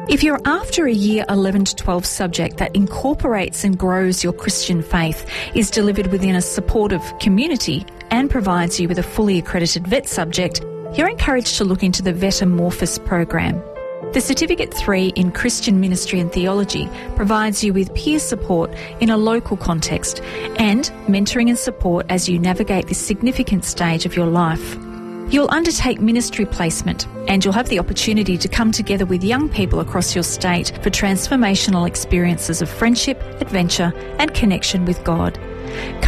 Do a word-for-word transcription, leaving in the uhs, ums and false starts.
If you're after a year eleven to twelve subject that incorporates and grows your Christian faith, is delivered within a supportive community and provides you with a fully accredited vet subject, you're encouraged to look into the Vetamorphos program. The Certificate three in Christian Ministry and Theology provides you with peer support in a local context and mentoring and support as you navigate this significant stage of your life. You'll undertake ministry placement and you'll have the opportunity to come together with young people across your state for transformational experiences of friendship, adventure and connection with God.